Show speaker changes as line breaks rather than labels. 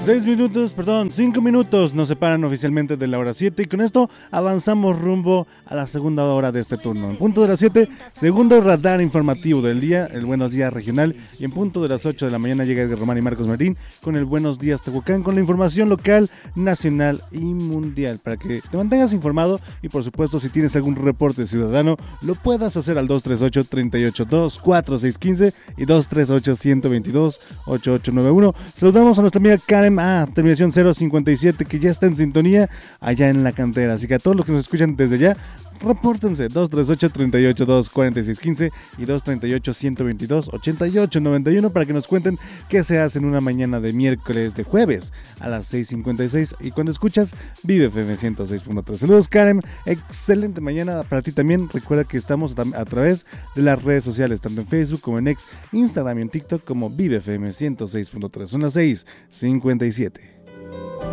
5 minutos nos separan oficialmente de la hora 7 y con esto avanzamos rumbo a la segunda hora de este turno. En punto de las 7, segundo radar informativo del día, el Buenos Días Regional, y en punto de las 8 de la mañana llega Edgar Román y Marcos Martín con el Buenos Días Tehuacán, con la información local, nacional y mundial, para que te mantengas informado y por supuesto si tienes algún reporte ciudadano lo puedas hacer al 238-382-4615 y 238-122-8891. Saludamos a nuestra amiga Karen terminación 057 que ya está en sintonía allá en la cantera, así que a todos los que nos escuchan desde allá, repórtense 238-382-4615 y 238-122-8891 para que nos cuenten qué se hace en una mañana de miércoles, de jueves a las 6:56 y cuando escuchas Vive FM 106.3. Saludos Karen, excelente mañana para ti también. Recuerda que estamos a través de las redes sociales, tanto en Facebook como en X, Instagram y en TikTok como Vive FM 106.3. Son las 6:57.